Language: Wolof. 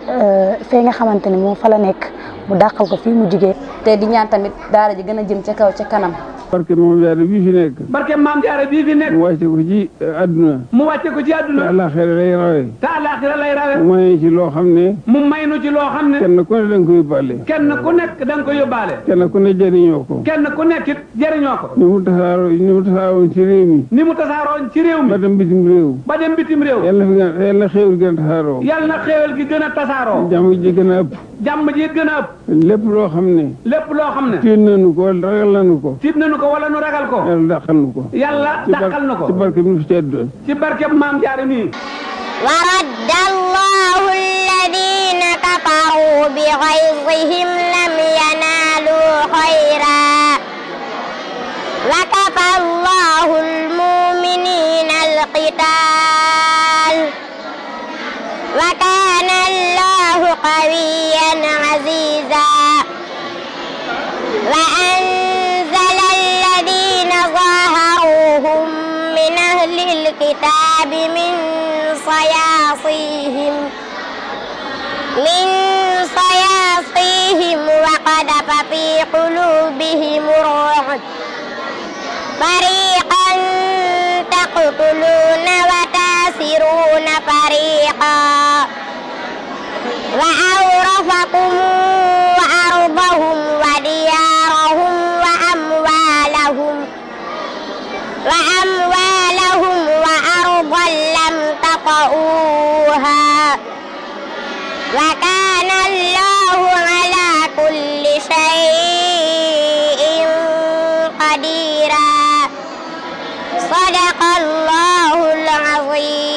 fee nga xamante ni moom fa la nekk mu dàqal ko fii mu jigee te di ñaan tamit daara ji gën a jëm ca kaw ca kanam. barke Maam Jaara bii fi nekk. barke Maam Jaara bii fi nekk. mu wàcce ko ci àdduna. mu wàcce ko ci àdduna. te àllaaxira lay rawe. te àllaaxira lay rawe. mu may ci loo xam ne. mu may nu ci loo xam ne. kenn ku ne da nga ko yóbbaale. kenn ku nekk da nga ko yóbbaale. kenn ku ne jëriñoo ko. kenn ku nekk it jëriñoo ko. ni mu tasaaroon ci réew mi. ni mu tasaaroon ci réew mi. ba dem bitim réew. ba dem bitim réew. yal na xéewal gën a tasaaroo. yal na xéewal gi gën a tasaaroo. jàmm ji gën a ëpp. jàmm ji gën a ëpp. lépp loo xam ne. lépp loo xam ne. tiit nañu ko wala ragal nañu ko. tiit nañu ko wala nu ragal ko. yàlla dàqal nu ko. yàlla dàqal nu ko. ci barke bi fi tedd. ci barke Maam Jaara nii. wa radda Allahu alladina kafaru bi ghayzihim lam yanalu khayra wa kafa Allahu almu'minina alqital wa kana Allahu qawiyyan aziza wa anzala alladina zaharuhum min ahli alkitab min صياصيهم وقذف في قلوبهم الرعب فريقا تقتلون وتاسرون فريقا وأورثكم أرضهم وديارهم وأموالهم وأرضا لم تطئوها وكان الله على كل شيء قديرا صدق الله العظيم